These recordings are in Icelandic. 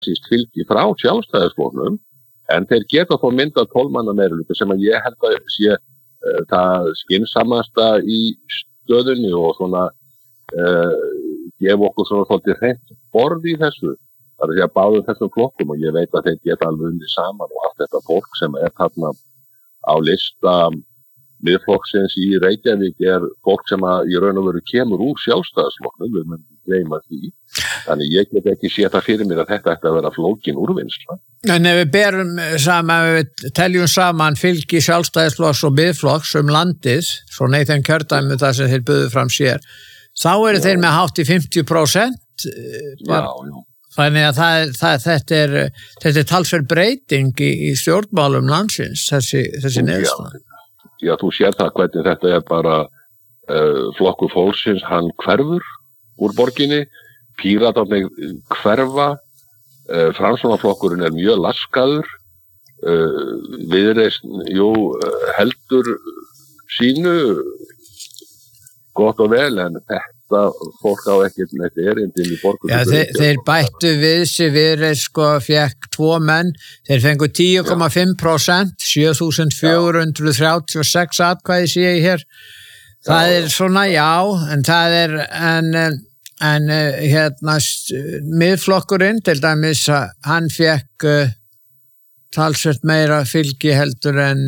síst fylgi frá sjálfstæðisflokknum, en þeir geta þó mynda 12 manna meirihluta sem að ég held að sé það skynsamasta í stöðunni og svona gefa okkur svona svolítið hreint borð í þessu. Það er að segja báðum þessum flokkum og ég veit að þeir geta alveg unnið saman og allt þetta fólk sem þarna á lista Miðflokksins í Reykjavík fólk sem að í raun og veru kemur úr sjálfstæðisflokknum, við munum gleyma því. Þannig ég get ekki séð það fyrir mér að þetta ætti að vera flókin úrvinnsla. En ef við berum saman, við teljum saman fylgi sjálfstæðisflokks og Miðflokks landið, svo þeim kjördæmi það sem þeir buðu fram sér, þá þeir með hátt í 50%. Já. Þannig að þetta er talsverð breyting í stjórnmálum landsins, þessi niðurstaða. Já, þú sér það hvernig þetta bara flokkur fólksins, hann hverfur úr borginni, Píratarnir hverfa, Framsóknarflokkurinn mjög laskaður, Viðreisn, heldur sínu, gott og vel, en þetta fólk á ekkert neitt erindi inn í borginni. Já, þeir bættu við sig Viðreisn fekk 2 menn, þeir fengu 10,5%, 7.436 atkvæði sé ég hér. Það svona, já, en það Miðflokkurinn, til dæmis, hann fekk talsvert meira fylgi heldur en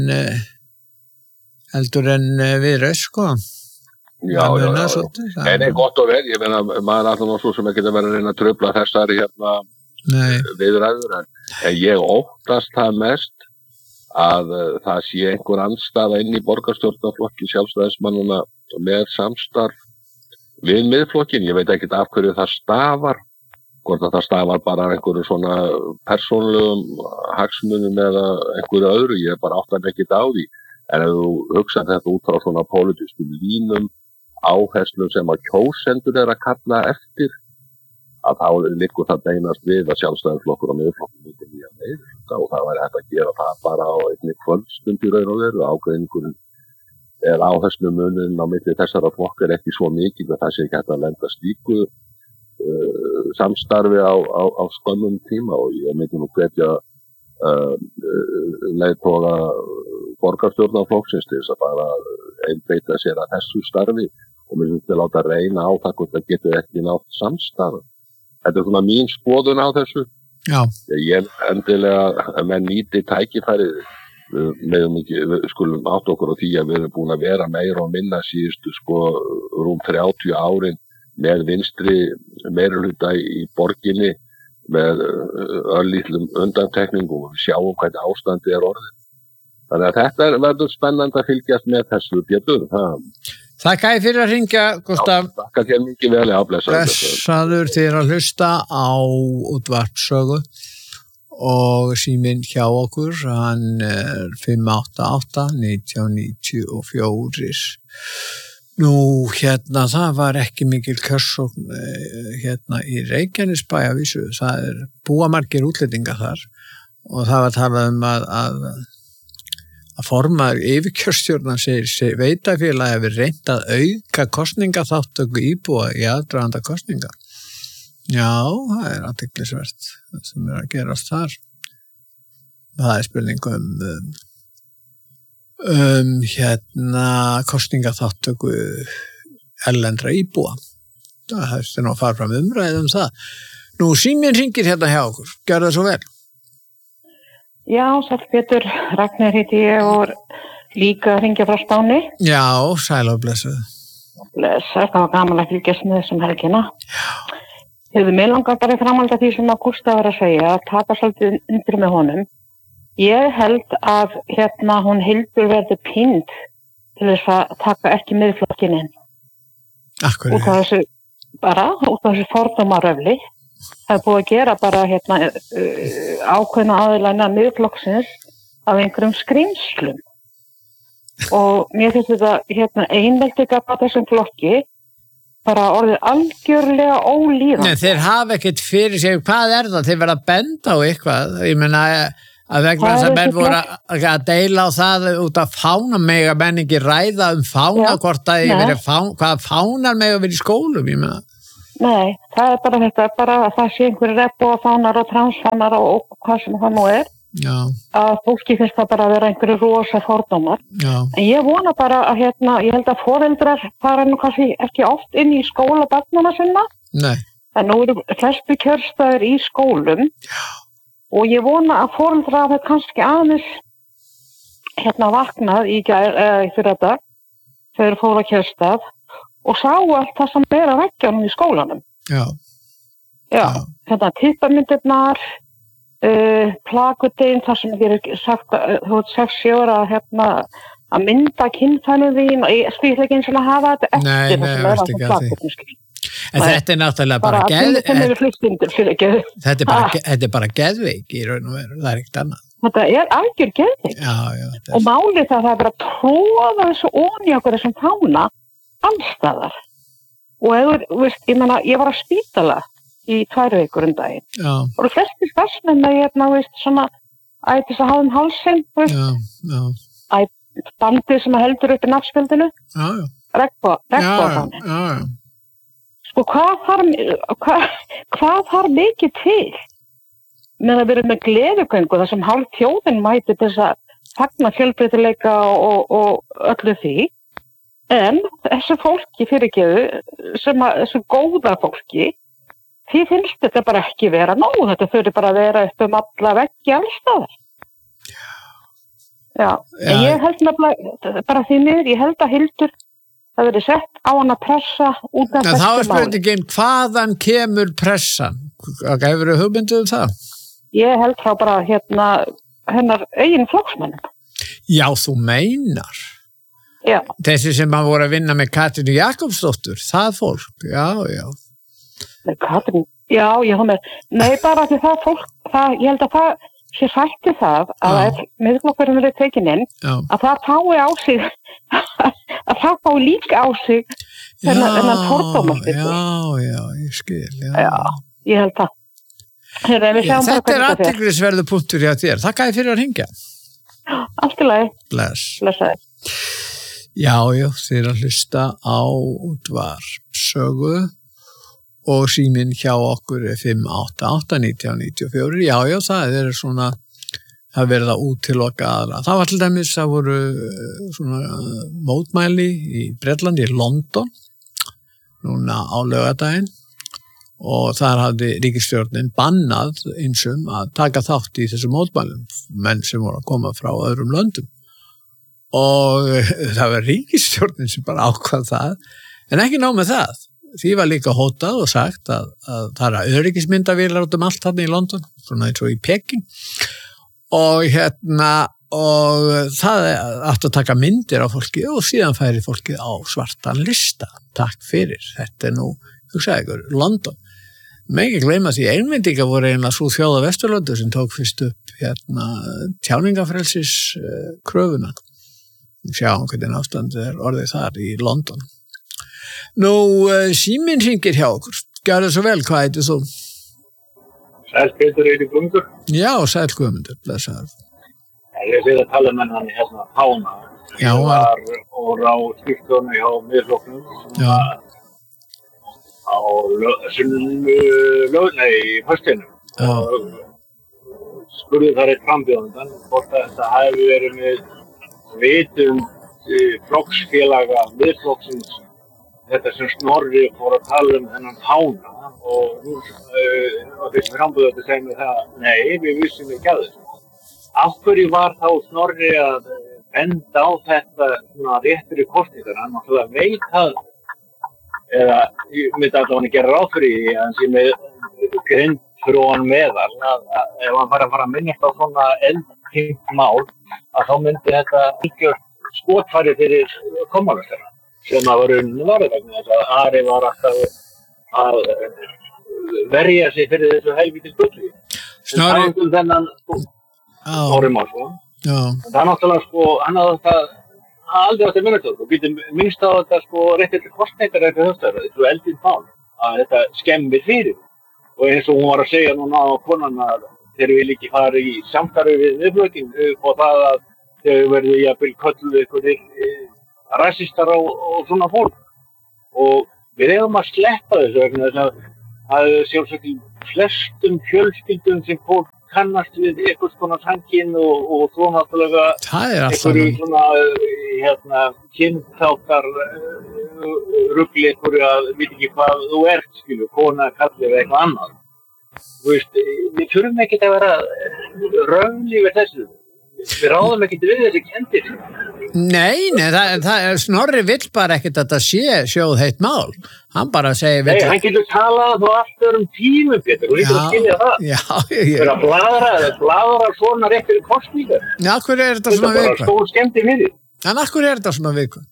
Viðreisn, sko. Já. En gott og vel, ég meina, maður alltaf nú svo sem ekki að vera að reyna að trufla þessari viðræður, en ég óttast það mest að það sé einhver andstaða inn í borgarstjórnarflokki sjálfstæðismannuna með samstarf við Miðflokkin. Ég veit ekki af hverju það stafar, hvort að það stafar bara af einhverju svona persónulegum hagsmunum eða einhverju öðru, ég bara áttar ekki á því. En ef þú hugsa þetta út frá svona pólitískum línum, áherslum sem að kjósendur að kalla eftir, að þá liggur það beinast við að sjálfstæðisflokkur og Miðflokkur myndi nýja meirihluta og það væri hægt að gera það bara á einni kvöldstund í raun og veru. Ágreiningurinn áherslumuninn á milli þessara flokkar ekki svo mikið að það sé ekki hægt að lenda slíku samstarfi á skömmum tíma og ég myndi nú hvetja leiðtoga borgarstjórnarflokksins til þess að bara einbeita sér að þessu starfi og myndi til að láta reyna á það hvort það getur ekki nátt samstarf. Þetta svona mín skoðun á þessu. Já. Ég endilega að menn nýti tækifærið. Við skulum átt okkur á því að við erum búin að vera meira og minna síðustu rúm 30 árin með vinstri meirihluta í borginni með örlítlum undantekningum og við sjáum hvernig ástandi orðið. Þannig að þetta verður spennandi að fylgjast með þessu Pétur. Þakka ég fyrir að hringja, Gústaf. Þakka þér mikið vel að blessa. Blessaður þér að hlusta á útvarpssögu og síminn hjá okkur, hann 588-1994. Nú, það var ekki mikil kjörsókn í Reykjanesbæ að vísu, það búa margir útlendingar þar og það var talað að formaður yfirkjörstjórnar segir veitafélagi hefur reynt að auka kosningaþáttöku íbúa í aðdraganda kosninga. Já, það athyglisvert sem að gerast þar. Það spurning kosningaþáttöku erlendra íbúa. Það hefst nú að fara fram umræðu það. Nú, síminn hringir hjá okkur. Gjör það svo vel. Já, sæll Pétur, Ragnar heiti ég og líka að hringja frá Spáni. Já, sæl og blessuð. Blessað, það var gaman að fylgjast með þessum helgina. Já. Hefur mig langar bara framhalda því sem að Gústaf var að segja, að taka svolítið undir með honum. Ég held að hún Hildur verði pínd til þess að taka ekki Miðflokkinn inn. Akkur. Út af þessu fordómaröfli. Það búið að gera bara ákveðna aðilæna Miðflokksins af einhverjum skrýmslum. Og mér finnst þetta einveldi gaf á þessum flokki bara orðið algjörlega ólíðandi. Nei, þeir hafa ekkert fyrir sig, hvað það? Þeir verða að benda á eitthvað. Ég meina að vegna þess að menn voru að deila á það út af fána mega menn ekki ræða fána, hvort að hvaða fánar mega verið í skólum, ég meina. Nei, það bara þetta, bara að það sé einhverju regnbogafánar og transfánar og hvað sem það nú Já. Að fólki finnst það bara að vera einhverju rosa fordómar. Já. En ég vona bara að ég held að foreldrar fara nú kannski ekki oft inn í skóla barnanna sinna. Nei. En nú eru flestu kjörstaðir í skólum. Já. Og ég vona að foreldrar hafi kannski aðeins vaknað í fyrir þetta þegar fóru á kjörstað og sáu allt það sem að veggjanum í skólanum. Já. Já. Tippamyndirnar, plakutinn, það sem ég er sagt þú ert 6 ára að mynda kynfænu þín og ég skil ekki eins og að hafa þetta eftir Nei, veist ekki að því. En þetta er náttúrulega bara þetta er bara geðveik í raun og veru, það er ekkert annað. Þetta er algjör geðveik. Já. Og málið það er bara að tróða þessu onni okkur þessum fána allstaðar. Og ég var á spítala í 2 vikur daginn. Já. Og það flestir starfsmenn svona ætis að hafa hálsinn, Já. Bandið sem heldur upp í nafnspjöldinu. Já. Regnbogafáni. Já. Sko, hvað þarf mikið til með að vera með gleðigöngu þar sem hálf þjóðin mæti til þess að fagna fjölbreytileika og öllu því. En þessu fólki fyrirgeðu, þessu góða fólki, því finnst þetta bara ekki vera nóg. Þetta þurfi bara að vera upp alla veggi allstaðar. Já. En ég held nefnilega, bara því miður, ég held að Hildur það verið sett á hann að pressa út af þessu máli. Þá spurningin, hvaðan kemur pressan? Hefur þú hugmyndið það? Ég held þá bara hennar eigin flokksmönnum. Já, þú meinar. Já. Þessi sem að voru að vinna með Katrínu Jakobsdóttur, það fólk, já. Með Katrínu, já, nei, bara því það fólk, ég held að það sé sætti það að ef miðflokkurinn verið tekin inn, að það fái á sig, að það fái líka á sig þennan fordómastyrku. Já, ég skil, Já, ég held það. Þetta er athyglisverður punktur hjá þér. Þakka þér fyrir að hringja. Allt í lagi. Blessaði. Já, þið að hlusta á útvarpssögu og síminn hjá okkur er 588-1994. Já, það er svona, það verið að útiloka aðra. Það var til dæmis, það voru svona mótmæli í Bretlandi, í London, núna á laugardaginn og þar hafði ríkisstjórnin bannað einsum að taka þátt í þessu mótmælum, menn sem voru að koma frá öðrum löndum. Og það var ríkisstjórnin sem bara ákvað það, en ekki nóg með það. Því var líka hótað og sagt að það er öryggismyndavélar út allt þarna í London, svona eins og í Peking. Og og það átti að taka myndir á fólki og síðan færi fólkið á svartan lista. Takk fyrir, þetta er nú, London. Megi gleyma því einmyndinga voru eiginlega svo þjóða Vesturlöndu sem tók fyrst upp tjáningafrelsis kröfuna. Sjáum hvernig ástandið er orðið þar í London. Nú, síminn hringir hjá okkur. Gjörðu svo vel, hvað heitir þú? Sæll Pétur Guðmundur. Já, sæll Guðmundur, blessaður. Ég sé að tala með hann Pána. Já. Ég var á skiptunum hjá miðflokknum. Já. Á föstudaginn. Og spurði þar eitt frambjóðandann hvort þetta hafi verið með vitund flokksfélaga miðflokksins þetta sem Snorri fór að tala þennan Pána og þessi frambjóðandi segir mér það, nei, við vissum ekki að þessu. Af hverju var þá Snorri að benda á þetta réttur í kosningar? Hann náttúrulega veit það, eða ég myndi að hann gera ráð fyrir því að hann sé með grind frón meðal, að ef hann fara að minnast á svona eldtengt mál, að þá myndi þetta ekki skotfæri fyrir kommálastara, sem að var varðvegna þess að Ari var alltaf að verja sig fyrir þessu helvítis bulli. Snorri þennan Snorri Másson. Það er náttúrulega hann hafði það aldrei átt að minna þetta og býtum minnst á þetta rétt til kostningar eftir höfstæðar, þetta er eldin mál að þetta skemmir fyrir og eins og hún var að segja núna á konan að þeir vil ekki fara í samstarfi við miðflokkinn og það að þeir verði jafnvel kölluð einhverjir rassistar og svona fólk og við eigum að sleppa þessu vegna þess að sjálfsagt í flestum fjölskyldum sem fólk kannast við einhvers konar tankinn og svo náttúrulega einhverju svona kynþáttar rugli einhverju að veit ekki hvað þú ert, skilur, kona, kalli eða eitthvað annað. Þú veist, við þurfum ekkert að vera raunli við þessu. Við ráðum ekkert við þessi kenndir. Nei, það Snorri vill bara ekkert að það sé sjóðheitt mál. Hann bara segir... Nei, hann getur talað á allt öðrum tímum, Pétur, og líka að skilja það. Já. Það að bladra svona rétt fyrir kostningar. Já, akkur þetta svona viðkvæmt? Þetta er bara stór skemmti fyrir. En akkur þetta svona viðkvæmt?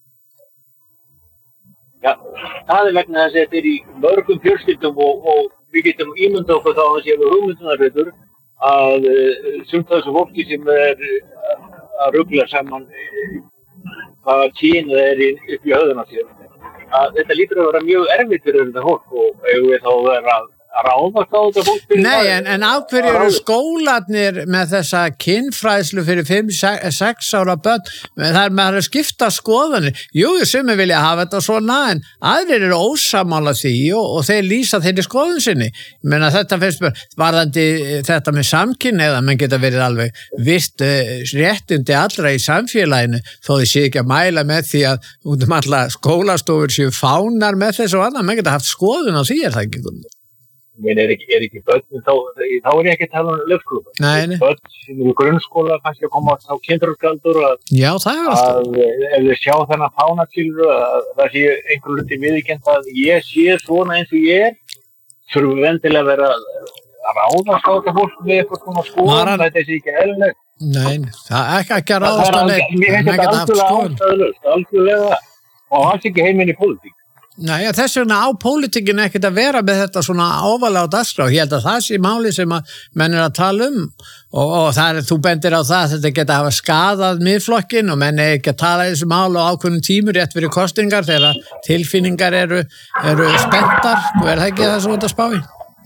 Já, það vegna þess að þetta í mörgum fjölskyldum og við getum ímynda okkur þá að séu hugmyndunarhlutur að sumt þessu fólki sem að rugla saman hvaða kyni það upp í höfðuna sér. Að þetta lítur að vera mjög erfitt fyrir þetta fólk og eigum við þá vera að ráðast á þetta fólk. Nei, en á hverju eru skólarnir með þessa kynfræðslu fyrir 5-6 ára börn? Það er með að skipta skoðanir. Jú, sumir vilja hafa þetta svona, en aðrir eru ósammála því og þeir lýsa þeirri skoðun sinni. Ég meina þetta finnst mér, varðandi þetta með samkynhneigða, menn geta verið alveg virt réttindi allra í samfélaginu, þó þið sé ekki að mæla með því að út alla skólastofur séu fánar með þessu og annað, menn geta haft skoðun á því, það ekki komið. Men er ekki börn, þá ég ekki að tala leikskóla. Nei. Börn sem eru í grunnskóla kannski að koma á kindurskjaldur Já, það er alltaf. Ef þið sjá þennan fánakilur að það sé einhver hluti viðurkennt að ég sé svona eins og ég þurfum við endilega að vera að ráðast á þetta fólk með eitthvað svona skoðun, þetta sé ekki eðlilegt. Nei, það er ekki að ráðast á neitt. Mér finnst þetta algjörlega og alls ekki heiminn í pólitík. Nei, þess vegna á pólitíkin ekkert að vera með þetta svona ofalega á dagskrá. Ég held að það sé máli sem að menn er að tala og það þú bendir á það að þetta geta hafa skadað miðflokkin og menn er ekki að tala í þessu mál á ákveðnum tímur rétt fyrir kosningar þegar tilfinningar eru spenntar. Er það ekki það svo þetta spái?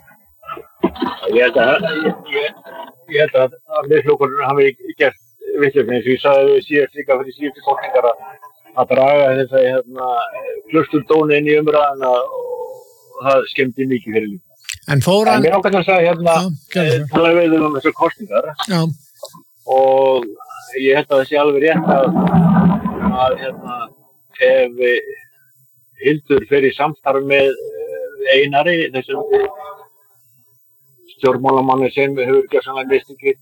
Ég held að miðflokkurinn hafi gert vittlöfni eins og ég sagði síðast líka fyrir síðustu kosningar að draga þess að klusturdóni inn í umræðina og það skemmti mikið fyrir líka. En fór hann... En mér ákvæmst að segja tala við þessar kosningar og ég held að það sé alveg rétt að ef Hildur fer í samstarf með Einari, þessum stjórnmálamanni sem hefur gjörsamlega mistekið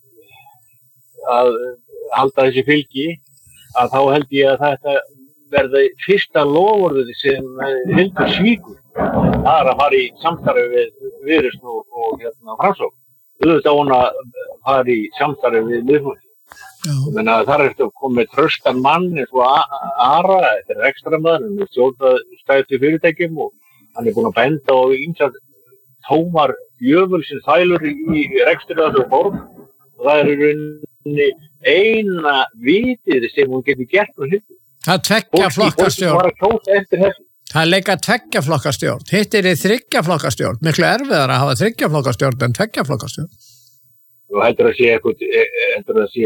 að halda þessi fylgi, að þá held ég að þetta verði fyrsta loforðið sem Hildur svíkur. Það er að fara í samstarfi við Viðreisn og Framsókn. Auðvitað hún að fara í samstarfi við Miðflokk. Ég meina þar er þetta komið tröstan mann eins og Ara, þetta er ekstramaður, hann er stjórnstæði fyrirtækjum og hann er búinn að benda á ýmsar tómar djöfulsins þælur í rekstri þessu borg og það er í rauninni eina vitið sem hún getur gert með Hildur. Það er 2 flokkastjórn. Það er leika 2 flokkastjórn. Hitt er 3 flokkastjórn. Miklu erfiðar að hafa 3 flokkastjórn en 2 flokkastjórn. Þú heldur að sé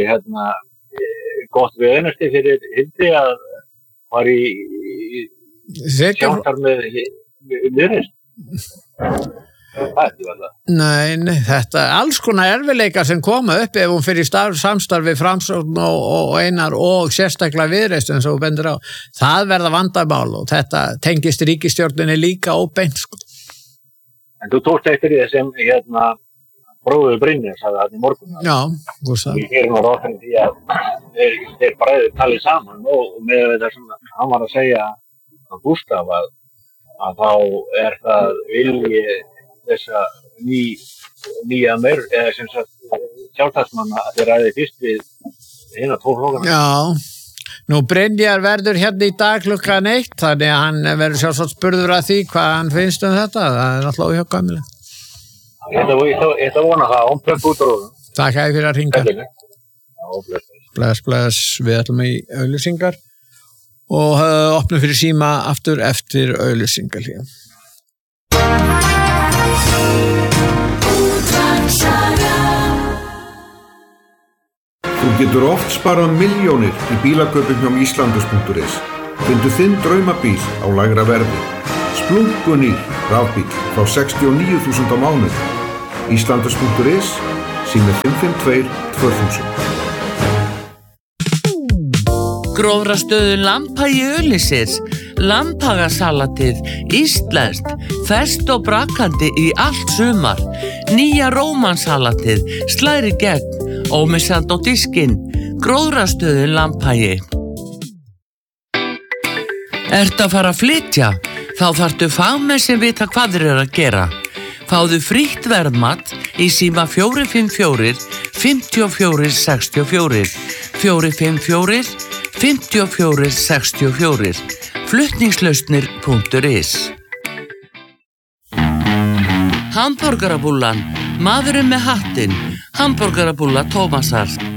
gott við einasti fyrir Hildi að fara í samstarf með Viðreisn. Nei, þetta er alls konar erfiðleikar sem koma upp ef hún fyrir samstarfi Framsókn og Einar og sérstaklega Viðreisn eins og þú bendir á. Það verða vandamál og þetta tengist ríkisstjórninni líka óbeint sko. En þú tókst eftir því sem bróður Brynjar sagði það í morgun. Já, Gústaf. Við gerum á ráðan því að þeir bræður talið saman og með þetta sem hann var að segja að Gústaf að þá er það vilji þessa nýja meir eða sem sagt sjálfstæðismanna að þeir ræði fyrst við hina 2 flokkana. Já, nú Brynjar verður hérna í dag klukkan 1 þannig að hann verður sjálfsagt spurður að því hvað hann finnst þetta, það er alltaf óhjákvæmilegt. Ég ætla að vona það, hún plöpp út úr hún. Takk fyrir að hringa. Bless, við ætlum í auglýsingar og opnum fyrir síma aftur eftir auglýsingar hér. Þú getur oft sparað milljónir í bílakaupum hjá Íslandus.is. Fyndu þinn draumabíl á lægra verði. Splunkunýr rafbíll frá 69.000 á mánuði. Íslandus.is, sími 552 2000. Gróðrastöðu Lambhagi Öllisir, Lambhagasalatið, íslenskt, ferskt og brakandi í allt sumar. Nýja rómansalatið, slæri gegn, ómissandi á diskinn. Gróðrastöðu Lambhagi. Ertu að fara að flytja? Þá þarftu fagmenn sem vita hvað þeir eru að gera. Fáðu frítt verðmat í síma 454 54 64 454 54 64 flutningslausnir.is. Hamborgarabúllan, maðurinn með hattinn, Hamborgarabúlla Tómasar.